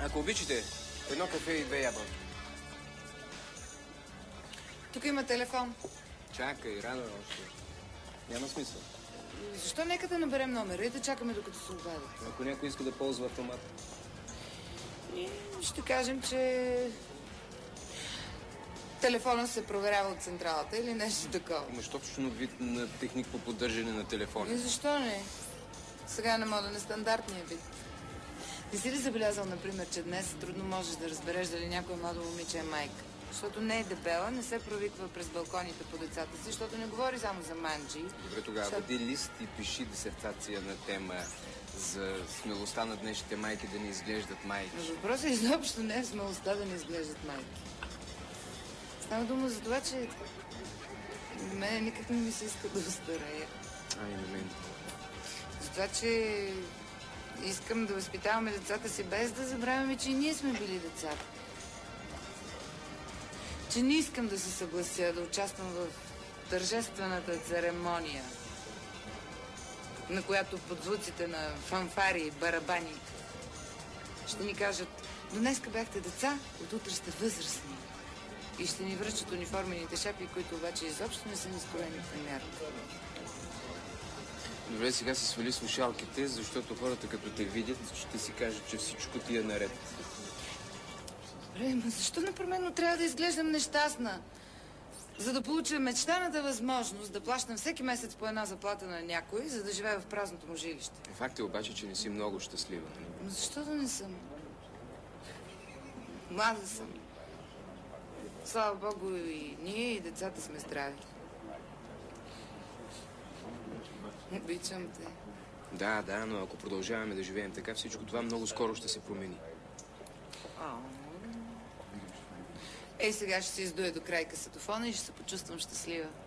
Ако обичате, едно кафе и 2 ябълки. Тук има телефон. Чакай, рано още. Няма смисъл. Защо нека да наберем номера и да чакаме докато се обадят? Ако някой иска да ползва автомата. И ще кажем, че телефонът се проверява от централата или нещо такова. Имаш точно вид на техник по поддържане на телефона. И защо не? Сега е на мода нестандартния вид. Не си ли забелязал, например, че днес трудно можеш да разбереш дали някой младо момиче е майка? Защото не е дебела, не се провиква през балконите по децата си, защото не говори само за манджи. Добре, тогава бъди лист и пиши дисертация на тема за смелостта на днешните майки да не изглеждат майки. Но въпросът изобщо не е смелостта да не изглеждат майки. Става дума за това, че на мен никак не ми се иска да остарея. Ай, на мен. За това, че искам да възпитаваме децата си без да забравяме, че и ние сме били деца. Че не искам да се съглася да участвам в тържествената церемония, на която под звуците на фанфари и барабани ще ни кажат: до днеска бяхте деца, от утре сте възрастни. И ще ни връчат униформените шапи, които обаче изобщо не са ни скроени в мярка. Добре, сега си свали слушалките, защото хората като те видят, ще си кажат, че всичко ти е наред. Добре, но защо непременно трябва да изглеждам нещастна? За да получа мечтаната възможност да плащам всеки месец по една заплата на някой, за да живея в празното му жилище. Факт е обаче, че не си много щастлива. Но защо да не съм? Млада съм. Слава Богу, и ние, и децата сме здрави. Обичам те. Да, но ако продължаваме да живеем така, всичко това много скоро ще се промени. Ей, сега ще се издуя до край касетофона и ще се почувствам щастлива.